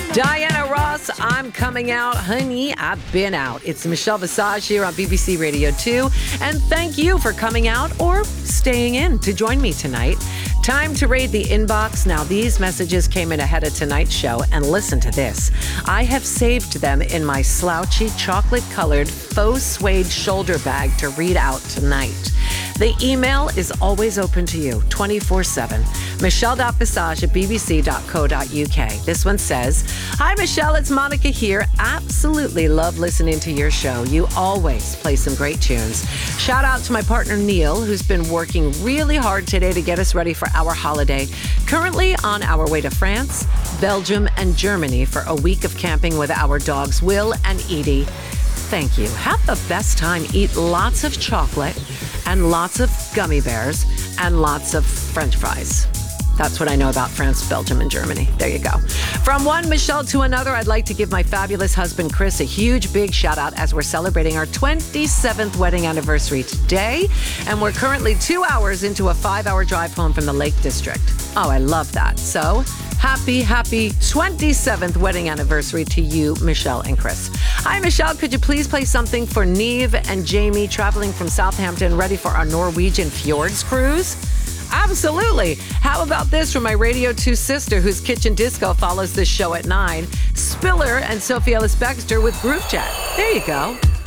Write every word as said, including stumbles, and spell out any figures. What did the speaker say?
Diana Ross, I'm coming out. Honey, I've been out. It's Michelle Visage here on B B C Radio two. And thank you for coming out or staying in to join me tonight. Time to raid the inbox. Now, these messages came in ahead of tonight's show, and listen to this. I have saved them in my slouchy, chocolate-colored, faux suede shoulder bag to read out tonight. The email is always open to you, twenty-four seven. Michelle dot visage at b b c dot co dot u k. This one says, Hi, Michelle, it's Monica here. Absolutely love listening to your show. You always play some great tunes. Shout out to my partner, Neil, who's been working really hard today to get us ready for our holiday. Currently on our way to France, Belgium, and Germany for a week of camping with our dogs, Will and Edie. Thank you. Have the best time. Eat lots of chocolate and lots of gummy bears and lots of French fries. That's what I know about France, Belgium, and Germany. There you go. From one Michelle to another, I'd like to give my fabulous husband, Chris, a huge, big shout out as we're celebrating our twenty-seventh wedding anniversary today. And we're currently two hours into a five-hour drive home from the Lake District. Oh, I love that. So happy, happy twenty-seventh wedding anniversary to you, Michelle and Chris. Hi, Michelle. Could you please play something for Neve and Jamie traveling from Southampton, ready for our Norwegian Fjords cruise? Absolutely. How about this from my Radio two sister, whose kitchen disco follows this show at nine, Spiller and Sophie Ellis Baxter with Groove Chat. There you go.